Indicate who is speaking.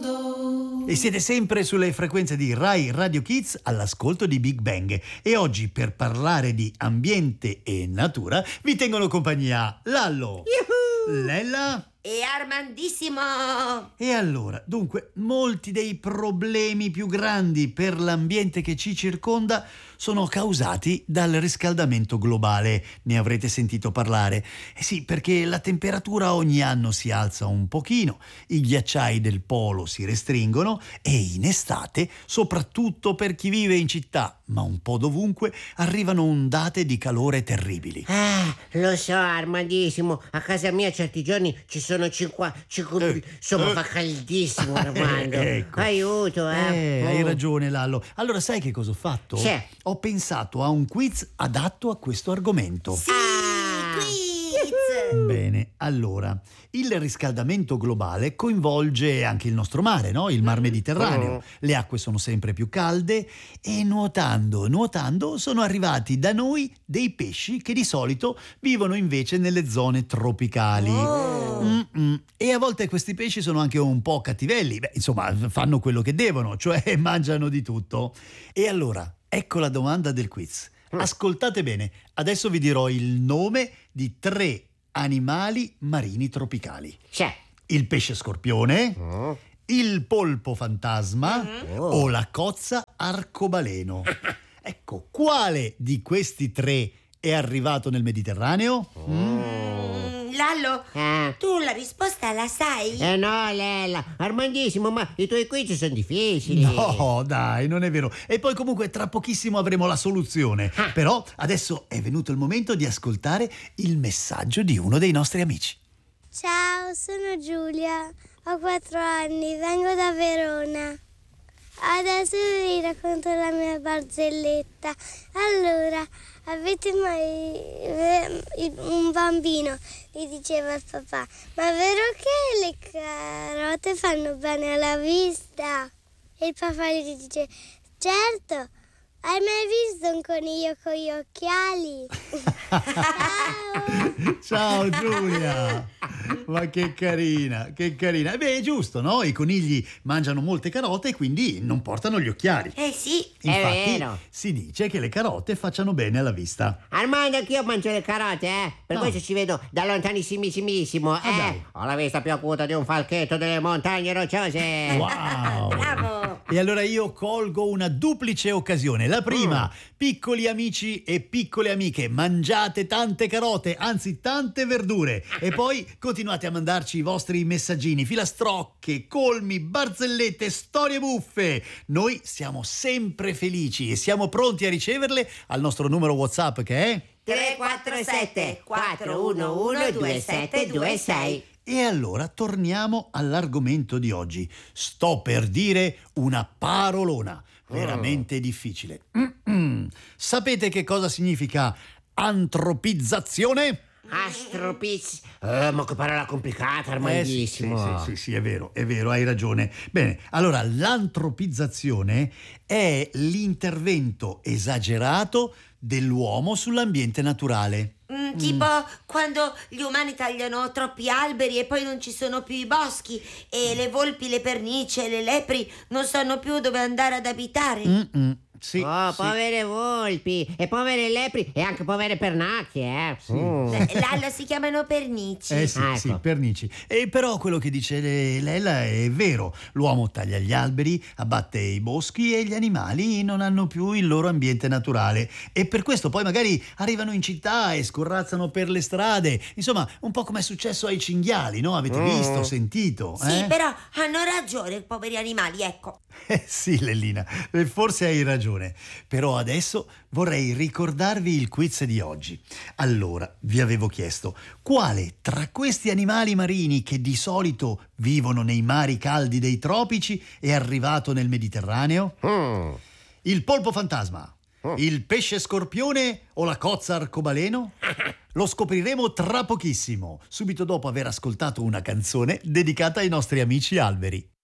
Speaker 1: E siete sempre sulle frequenze di Rai Radio Kids all'ascolto di Big Bang. E oggi per parlare di ambiente e natura vi tengono compagnia Lallo, Lella
Speaker 2: e Armandissimo.
Speaker 1: E allora, dunque, molti dei problemi più grandi per l'ambiente che ci circonda sono causati dal riscaldamento globale. Ne avrete sentito parlare. Eh sì, perché la temperatura ogni anno si alza un pochino, i ghiacciai del polo si restringono e in estate, soprattutto per chi vive in città, ma un po' dovunque, arrivano ondate di calore terribili.
Speaker 2: Lo so, Armandissimo, a casa mia certi giorni ci sono 50, insomma fa caldissimo, Armando.
Speaker 1: Ecco.
Speaker 2: Aiuto,
Speaker 1: Hai ragione, Lallo. Allora sai che cosa ho fatto?
Speaker 2: Sì.
Speaker 1: Ho pensato a un quiz adatto a questo argomento.
Speaker 2: Sì, quiz!
Speaker 1: Bene, allora, il riscaldamento globale coinvolge anche il nostro mare, no? Il mar Mediterraneo. Le acque sono sempre più calde e nuotando sono arrivati da noi dei pesci che di solito vivono invece nelle zone tropicali. E a volte questi pesci sono anche un po' cattivelli. Beh, insomma, fanno quello che devono, cioè mangiano di tutto. E allora, ecco la domanda del quiz. Ascoltate bene, adesso vi dirò il nome di 3 animali marini tropicali.
Speaker 2: C'è.
Speaker 1: Il pesce scorpione, il polpo fantasma o la cozza arcobaleno. Ecco, quale di questi 3 è arrivato nel Mediterraneo?
Speaker 2: Lallo, tu la risposta la sai?
Speaker 3: No, Lella, Armandissimo, ma i tuoi quiz sono difficili.
Speaker 1: No, dai, non è vero. E poi comunque tra pochissimo avremo la soluzione. Però adesso è venuto il momento di ascoltare il messaggio di uno dei nostri amici.
Speaker 4: Ciao, sono Giulia, ho 4 anni, vengo da Verona. Adesso vi racconto la mia barzelletta. Allora, avete mai un bambino gli diceva al papà: ma è vero che le carote fanno bene alla vista? E il papà gli dice: certo, hai mai visto un coniglio con gli occhiali? Ciao!
Speaker 1: Ciao Giulia! Ma che carina, che carina. Beh, è giusto, no? I conigli mangiano molte carote e quindi non portano gli occhiali.
Speaker 2: Sì.
Speaker 1: Infatti,
Speaker 3: vero.
Speaker 1: si dice che le carote facciano bene alla vista.
Speaker 3: Armando, anch'io mangio le carote, Per questo ci vedo da lontanissimissimo,
Speaker 1: dai.
Speaker 3: Ho la vista più acuta di un falchetto delle montagne rocciose.
Speaker 1: Wow!
Speaker 2: Bravo!
Speaker 1: E allora io colgo una duplice occasione. La prima, piccoli amici e piccole amiche, mangiate tante carote, anzi tante verdure. E poi continuate a mandarci i vostri messaggini, filastrocche, colmi, barzellette, storie buffe. Noi siamo sempre felici e siamo pronti a riceverle al nostro numero WhatsApp che è
Speaker 2: 347 411 2726.
Speaker 1: E allora torniamo all'argomento di oggi. Sto per dire una parolona veramente difficile. Sapete che cosa significa antropizzazione?
Speaker 3: Astropiz. Ma che parola complicata, Armandissimo.
Speaker 1: Sì, è vero, hai ragione. Bene, allora l'antropizzazione è l'intervento esagerato dell'uomo sull'ambiente naturale.
Speaker 2: Tipo quando gli umani tagliano troppi alberi e poi non ci sono più i boschi e le volpi, le pernici e le lepri non sanno più dove andare ad abitare.
Speaker 1: Sì,
Speaker 3: Povere volpi e povere lepri e anche povere pernacchie,
Speaker 2: Lallo, si chiamano pernici.
Speaker 1: Sì, pernici. E però quello che dice Lella è vero. L'uomo taglia gli alberi, abbatte i boschi e gli animali non hanno più il loro ambiente naturale. E per questo poi magari arrivano in città e scorrazzano per le strade. Insomma, un po' come è successo ai cinghiali, no? Avete visto, sentito?
Speaker 2: Sì, però hanno ragione, poveri animali, ecco.
Speaker 1: Sì, Lellina, forse hai ragione. Però adesso vorrei ricordarvi il quiz di oggi. Allora, vi avevo chiesto quale tra questi animali marini che di solito vivono nei mari caldi dei tropici è arrivato nel Mediterraneo? Il polpo fantasma, il pesce scorpione o la cozza arcobaleno? Lo scopriremo tra pochissimo, subito dopo aver ascoltato una canzone dedicata ai nostri amici alberi.